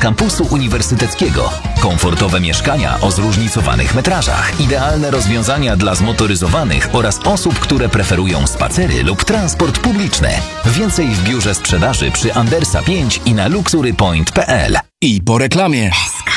kampusu uniwersyteckiego. Komfortowe mieszkania o zróżnicowanych metrażach. Idealne rozwiązania dla zmotoryzowanych oraz osób, które preferują spacery lub transport publiczny. Więcej w biurze sprzedaży przy Andersa 5 i na luxurypoint.pl. I po reklamie.